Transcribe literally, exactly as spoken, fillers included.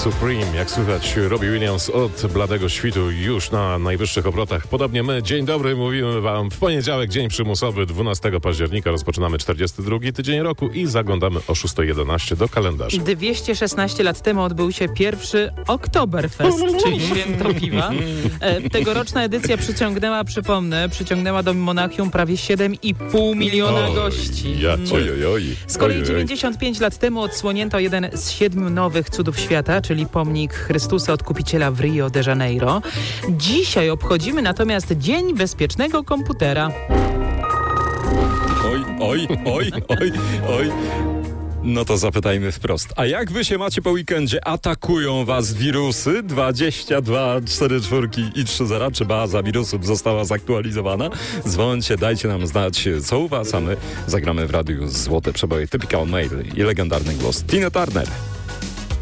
Supreme. Jak słychać, Robbie Williams od bladego świtu już na najwyższych obrotach. Podobnie my. Dzień dobry, mówimy wam w poniedziałek, dzień przymusowy, dwunastego października. Rozpoczynamy czterdziesty drugi tydzień roku i zaglądamy o szósta jedenaście do kalendarza. dwieście szesnaście lat temu odbył się pierwszy Oktoberfest, czyli święto piwa. E, tegoroczna edycja przyciągnęła, przypomnę, przyciągnęła do Monachium prawie siedem i pół miliona Oj, gości. Ja cię. Oj, oj, oj. Z kolei Oj, oj. dziewięćdziesiąt pięć lat temu odsłonięto jeden z siedmiu nowych cudów świata, czyli pomnik Chrystusa Odkupiciela w Rio de Janeiro. Dzisiaj obchodzimy natomiast Dzień Bezpiecznego Komputera. Oj, oj, oj, oj, oj. No to zapytajmy wprost. A jak wy się macie po weekendzie? Atakują was wirusy? dwadzieścia dwa cztery cztery i trzy zero. Czy baza wirusów została zaktualizowana? Dzwońcie, dajcie nam znać, co u was, a my zagramy w radiu złote przeboje Typical Male i legendarny głos Tina Turner.